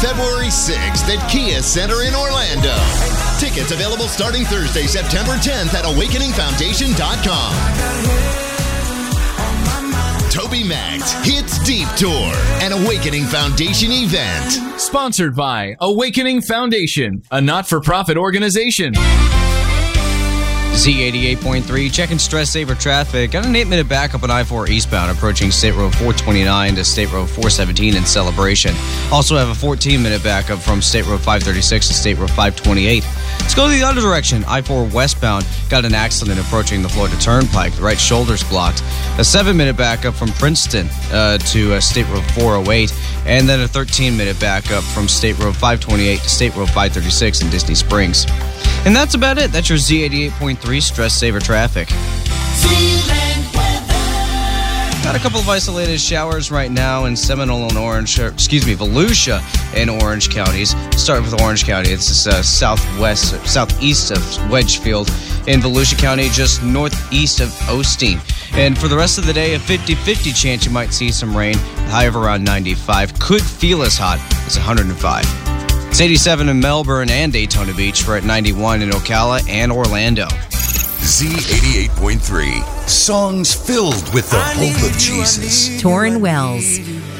February 6th at Kia Center in Orlando. Tickets available starting Thursday, September 10th at awakeningfoundation.com. TobyMac Hits Deep Tour, an Awakening Foundation event. Sponsored by Awakening Foundation, a not-for-profit organization. Z88.3, checking stress saver traffic. Got an 8-minute backup on I-4 eastbound approaching State Road 429 to State Road 417 in Celebration. Also have a 14-minute backup from State Road 536 to State Road 528. Let's go to the other direction. I-4 westbound got an accident approaching the Florida Turnpike. The right shoulder's blocked. A 7-minute backup from Princeton to State Road 408. And then a 13-minute backup from State Road 528 to State Road 536 in Disney Springs. And that's about it. That's your Z88.3 stress saver traffic. Got a couple of isolated showers right now in Seminole and Volusia and Orange counties. Starting with Orange County, it's southeast of Wedgefield. In Volusia County, just northeast of Osteen. And for the rest of the day, a 50-50 chance you might see some rain. The high of around 95. Could feel as hot as 105. It's 87 in Melbourne and Daytona Beach. We're at 91 in Ocala and Orlando. Z88.3. Songs filled with the hope of Jesus. Torrin Wells.